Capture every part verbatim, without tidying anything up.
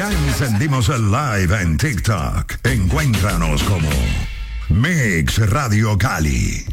Ya encendimos el live en TikTok. Encuéntranos como Mix Radio Cali.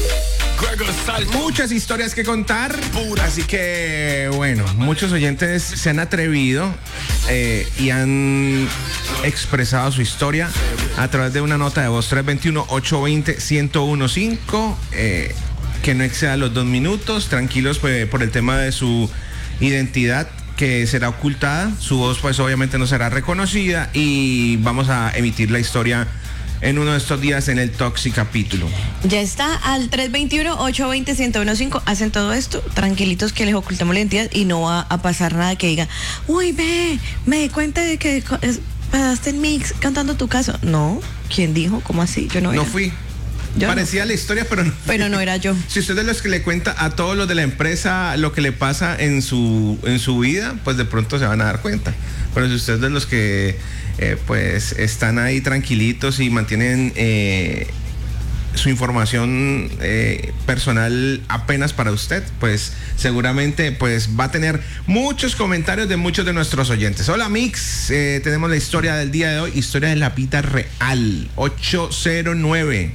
Muchas historias que contar, así que bueno, muchos oyentes se han atrevido eh, y han expresado su historia a través de una nota de voz tres dos uno, ocho dos cero, uno uno cinco eh, que no exceda los dos minutos, tranquilos pues, por el tema de su identidad que será ocultada, su voz pues obviamente no será reconocida y vamos a emitir la historia en uno de estos días en el Toxic capítulo. Ya está, al tres dos uno, ocho dos cero, uno uno cinco. Hacen todo esto, tranquilitos que les ocultamos la identidad y no va a pasar nada que diga, uy, ve, me di cuenta de que pasaste en Mix cantando tu caso. No, ¿quién dijo? ¿Cómo así? Yo no era. No fui. Yo Parecía no. la historia, pero no. Pero no era yo. Si usted es de los que le cuenta a todos los de la empresa lo que le pasa en su, en su vida, pues de pronto se van a dar cuenta. Pero si usted es de los que eh, pues están ahí tranquilitos y mantienen eh, su información eh, personal apenas para usted, pues seguramente pues va a tener muchos comentarios de muchos de nuestros oyentes. Hola Mix, eh, tenemos la historia del día de hoy, historia de la vida real, ocho cero nueve.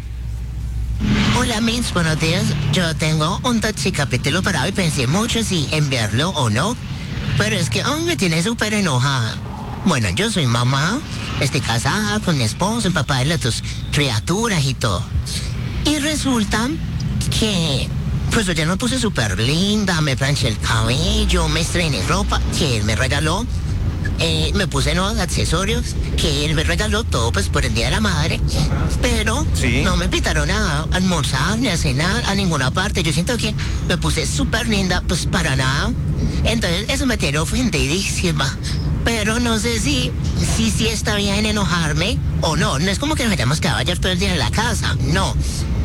Hola Mix, buenos días. Yo tengo un taxi capítulo para hoy. Pensé mucho si enviarlo o no, pero es que aún me tiene súper enojada. Bueno, yo soy mamá, estoy casada con mi esposo, el papá de las dos criaturas y todo. Y resulta que pues yo ya me puse súper linda, me planché el cabello, me estrené ropa que él me regaló. Eh, me puse nuevos accesorios que él me regaló, todo pues por el Día de la Madre, pero ¿sí? No me invitaron a almorzar ni a cenar a ninguna parte. Yo siento que me puse súper linda, pues para nada. Entonces eso me tiene ofendidísima, pero no sé si si, si está bien enojarme o no. No es como que nos hayamos quedado ayer todo el día en la casa, no.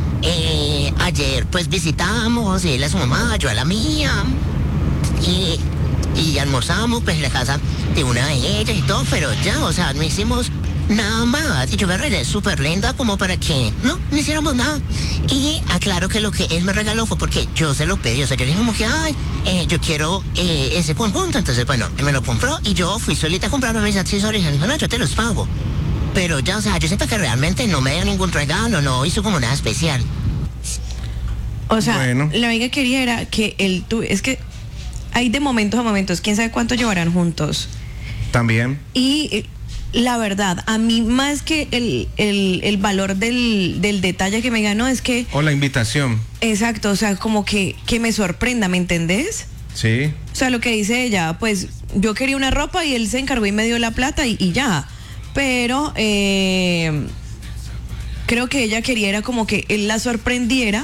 Eh, ayer pues visitamos, él a su mamá, yo a la mía, y y almorzamos pues en la casa de una de ellas y todo, pero ya, o sea, no hicimos nada más. Y yo me arreglé súper linda como para que no, no hiciéramos nada. Y aclaro que lo que él me regaló fue porque yo se lo pedí. O sea, yo dije como que, ay, eh, yo quiero eh, ese punto. Entonces, bueno, él me lo compró y yo fui solita a comprarme mis accesorios. Y dije, no, yo te los pago. Pero ya, o sea, yo siento que realmente no me dio ningún regalo, no hizo como nada especial. O sea, bueno. La amiga quería era que él tu es que hay de momentos a momentos, quién sabe cuánto llevarán juntos. También. Y la verdad, a mí más que el, el, el valor del, del detalle que me ganó es que... O la invitación. Exacto, o sea, como que, que me sorprenda, ¿me entendés? Sí. O sea, lo que dice ella, pues yo quería una ropa y él se encargó y me dio la plata y, y ya. Pero eh, creo que ella quería era como que él la sorprendiera.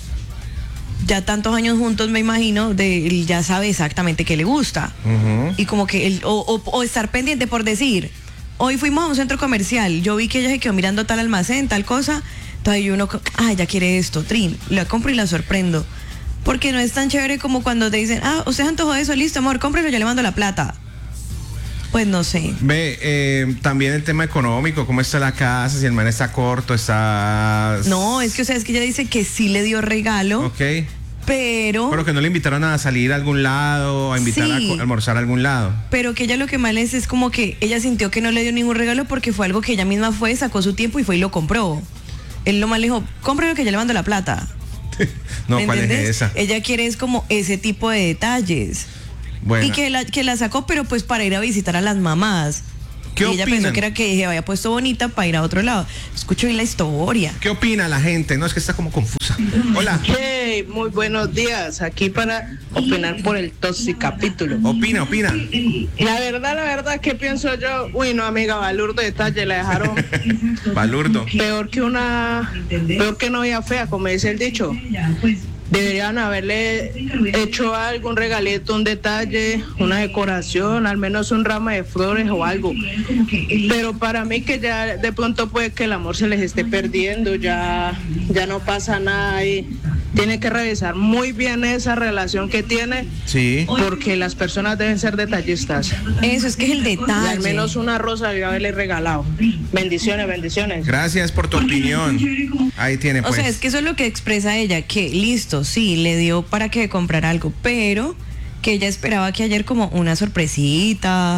Ya tantos años juntos, me imagino, de él ya sabe exactamente qué le gusta. Uh-huh. Y como que él, o, o, o estar pendiente por decir, hoy fuimos a un centro comercial, yo vi que ella se quedó mirando tal almacén, tal cosa, entonces uno, ah, ella quiere esto, trin, la compro y la sorprendo. Porque no es tan chévere como cuando te dicen, ah, usted se antojó de eso, listo, amor, cómprelo, yo le mando la plata. Pues no sé. Ve, eh, también el tema económico, cómo está la casa, si el man está corto, está... No, es que, o sea, es que ella dice que sí le dio regalo. Ok. Pero... Pero que no le invitaron a salir a algún lado, a invitar sí, a almorzar a algún lado. Pero que ella lo que mal es, es como que ella sintió que no le dio ningún regalo porque fue algo que ella misma fue, sacó su tiempo y fue y lo compró. Él lo mal le dijo, cómpralo que yo le mando la plata. No, ¿cuál es esa? Ella quiere es como ese tipo de detalles. Bueno. Y que la, que la sacó, pero pues para ir a visitar a las mamás. ¿Qué y opinan? ella pensó que era que se había puesto bonita para ir a otro lado. Escucho bien la historia. ¿Qué opina la gente? No, es que está como confusa. Hola. Hey, muy buenos días. Aquí para opinar por el Toxic capítulo. Opina, opina. La verdad, la verdad, ¿qué pienso yo? Uy, no, amiga, balurdo detalle, la dejaron. Balurdo. Peor que una, peor que novia fea, como dice el dicho. Deberían haberle hecho algo, un regalito, un detalle, una decoración, al menos un ramo de flores o algo. Pero para mí que ya de pronto puede que el amor se les esté perdiendo, ya, ya no pasa nada ahí. Tiene que revisar muy bien esa relación que tiene, sí, porque las personas deben ser detallistas. Eso es que es el detalle. Y al menos una rosa debe haberle regalado. Bendiciones, bendiciones. Gracias por tu opinión. Ahí tiene pues. O sea, es que eso es lo que expresa ella, que listo, sí, le dio para que comprara algo, pero que ella esperaba que ayer como una sorpresita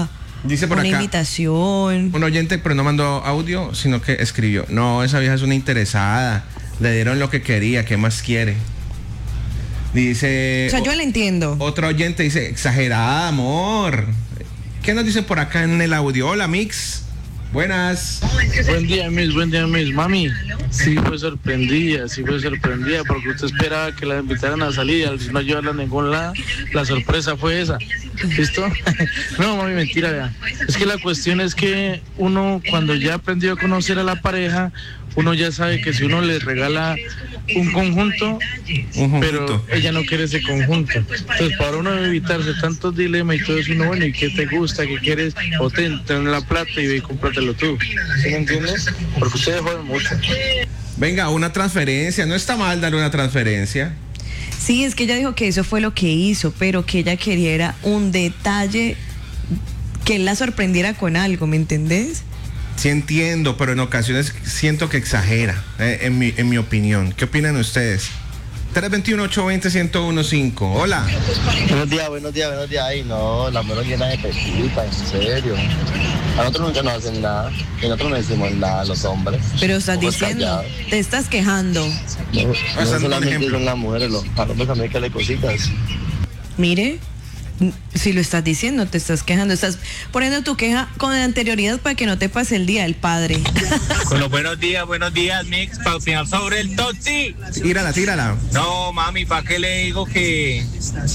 Dice por una acá, invitación. un oyente, pero no mandó audio, sino que escribió. No, esa vieja es una interesada. Le dieron lo que quería, ¿qué más quiere? Dice... O sea, yo la entiendo. Otro oyente dice, exagerada, amor. ¿Qué nos dice por acá en el audio? Hola, Mix. Buenas. Buen día, Miss, buen día, Miss. Mami, sí fue sorprendida, sí fue sorprendida porque usted esperaba que la invitaran a salir y al no llevarla a ningún lado, la sorpresa fue esa. ¿Listo? No, mami, mentira, vea. Es que la cuestión es que uno, cuando ya aprendió a conocer a la pareja, uno ya sabe que si uno le regala un conjunto, Un pero conjunto. ella no quiere ese conjunto. Entonces, para uno evitarse tantos dilemas y todo eso, uno, bueno, ¿y qué te gusta? ¿Qué quieres? O ten, ten la plata y ve y cómpratelo tú. ¿Sí me entiendes? Porque ustedes joden mucho. Venga, una transferencia. No está mal dar una transferencia. Sí, es que ella dijo que eso fue lo que hizo, pero que ella quería era un detalle que él la sorprendiera con algo, ¿me entendés? Sí entiendo, pero en ocasiones siento que exagera, eh, en, mi, en mi opinión. ¿Qué opinan ustedes? tres dos uno, ocho dos cero, uno uno cinco. Hola. Buenos días, buenos días, buenos días. Ay, no, la mano llena de pepita, en serio. A nosotros nunca nos hacen nada. Y nosotros no decimos nada, los hombres. Pero estás Somos diciendo, callados. te estás quejando. No, no Pasando un solamente ejemplo. son las mujeres, los hombres también que le cositas. Mire, si lo estás diciendo, te estás quejando, estás poniendo tu queja con anterioridad para que no te pase el día del padre. Con los buenos días, buenos días, Mix, para opinar sobre el Totsi. Tírala, tírala. No, mami, ¿para qué le digo que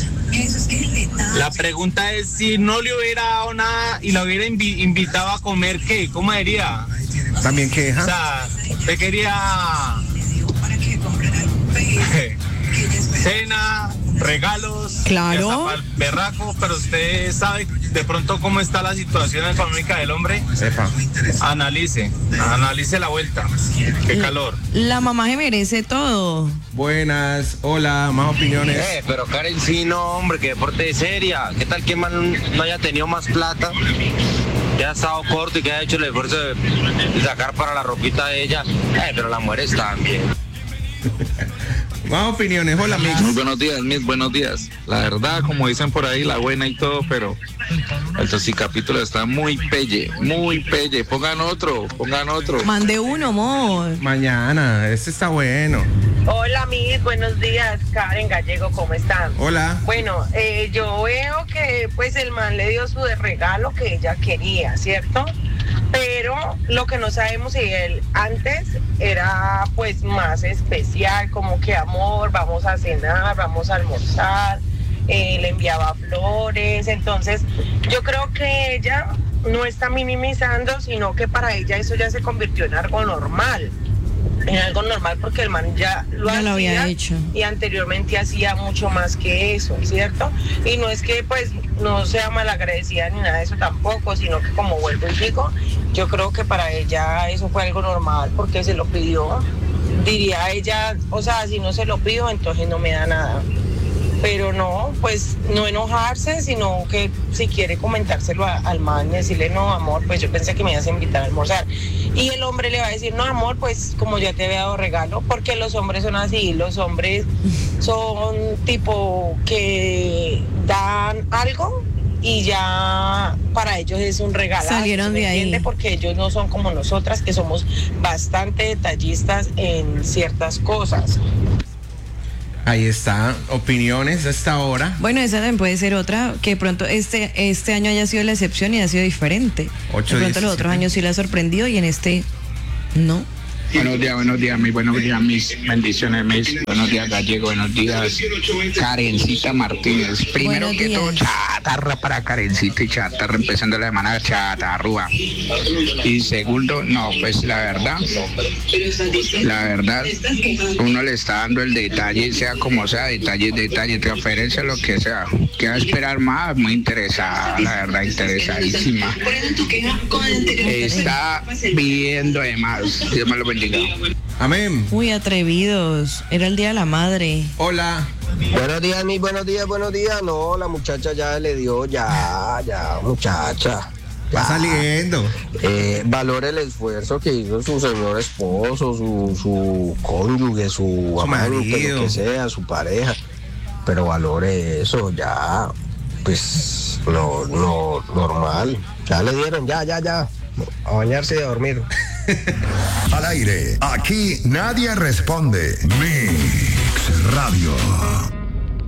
la pregunta es si no le hubiera dado nada y la hubiera invi- invitado a comer, ¿qué? ¿Cómo diría? También O queja. sea, usted quería cena, regalos, Claro. y hasta pa'l berraco, pero usted sabe de pronto cómo está la situación económica del hombre. Epa. Analice, analice la vuelta. Qué calor. La mamá se merece todo. Buenas, hola, más opiniones. Eh, pero Karen sí, no, hombre, que deporte seria. ¿Qué tal que man no haya tenido más plata? Que ha estado corto y que ha hecho el esfuerzo de, de sacar para la ropita de ella. Eh, pero las mujeres también. Más opiniones, hola, Mix. Muy buenos días, mis buenos días. La verdad, como dicen por ahí, la buena y todo, pero el Totsi capítulo está muy pelle, muy pelle. Pongan otro, pongan otro. Mande uno, amor. Mañana, este está bueno. Hola, mis buenos días, Karen Gallego, ¿cómo están? Hola. Bueno, eh, yo veo que pues el man le dio su de regalo que ella quería, ¿cierto? Pero lo que no sabemos si él antes era pues más especial, como que amor, vamos a cenar, vamos a almorzar, eh, le enviaba flores, entonces yo creo que ella no está minimizando, sino que para ella eso ya se convirtió en algo normal. En algo normal porque el man ya lo, Ya lo había hacía hecho. y anteriormente hacía mucho más que eso, ¿cierto? Y no es que pues no sea malagradecida ni nada de eso tampoco, sino que como vuelvo y digo, yo creo que para ella eso fue algo normal porque se lo pidió. Diría ella, o sea, si no se lo pido, entonces no me da nada. Pero no, pues no enojarse, sino que si quiere comentárselo a, al man, decirle, no, amor, pues yo pensé que me ibas a invitar a almorzar. Y el hombre le va a decir, no, amor, pues como ya te había dado regalo, porque los hombres son así, los hombres son tipo que dan algo y ya para ellos es un regalo. Salieron de ahí. Porque ellos no son como nosotras, que somos bastante detallistas en ciertas cosas. Ahí está, opiniones a esta hora. Bueno, esa también puede ser otra, que de pronto este, este año haya sido la excepción y ha sido diferente. Ocho, de pronto los diecisiete. otros años sí la ha sorprendido y en este no. Buenos días, buenos días, mis buenos días, mis bendiciones, mis buenos días, Gallego, buenos días, Karencita Martínez. Primero Buenos que días. todo, chatarra para Karencita y chatarra empezando la semana, chatarrúa. Y segundo, no, pues la verdad, la verdad, uno le está dando el detalle, sea como sea, detalle, detalle, transferencia, lo que sea. ¿Qué va a esperar más? Muy interesada, la verdad, interesadísima. Está viviendo además, Dios me lo bendiga. Amén. Muy atrevidos. Era el Día de la Madre. Hola. Buenos días, mis buenos días, buenos días. No, la muchacha ya le dio, ya, ya, muchacha. Va Ya. saliendo. Eh, valore el esfuerzo que hizo su señor esposo, su, su cónyuge, su Su amante, marido. lo que sea, su pareja. Pero valore eso, ya. pues no, no, normal. Ya le dieron, ya, ya, ya. A bañarse y a dormir. Al aire, aquí nadie responde. Mix Radio.